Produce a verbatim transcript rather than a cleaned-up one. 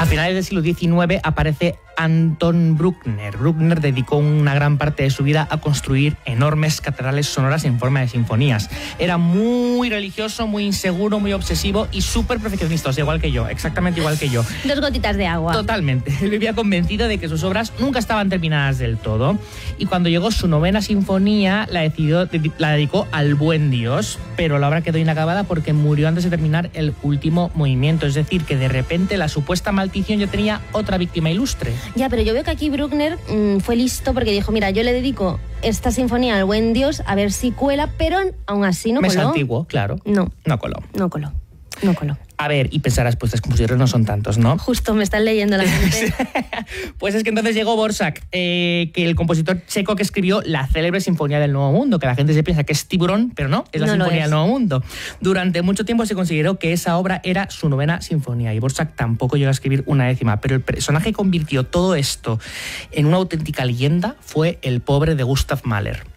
finales del siglo diecinueve aparece Anton Bruckner. Bruckner dedicó una gran parte de su vida a construir enormes catedrales sonoras en forma de sinfonías. Era muy religioso, muy inseguro, muy obsesivo y súper perfeccionista, o sea, igual que yo, exactamente igual que yo. Dos gotitas de agua. Totalmente. Él vivía convencido de que sus obras nunca estaban terminadas del todo. Y cuando llegó su novena sinfonía, la, decidió, la dedicó al buen Dios, pero la obra quedó inacabada porque murió antes de terminar el último movimiento. Es decir, que de repente la supuesta maldición ya tenía otra víctima ilustre. Ya, pero yo veo que aquí Bruckner mmm, fue listo porque dijo, mira, yo le dedico esta sinfonía al buen Dios a ver si cuela, pero aún así no coló. Mes antiguo, claro. No. No coló. No coló. No coló. A ver, y pensarás, pues los compositores no son tantos, ¿no? Justo, me están leyendo la mente. Pues es que entonces llegó Dvořák, eh, que el compositor checo que escribió la célebre Sinfonía del Nuevo Mundo, que la gente se piensa que es Tiburón, pero no, es la no Sinfonía del Nuevo Mundo. Durante mucho tiempo se consideró que esa obra era su novena sinfonía, y Dvořák tampoco llegó a escribir una décima, pero el personaje que convirtió todo esto en una auténtica leyenda fue el pobre de Gustav Mahler.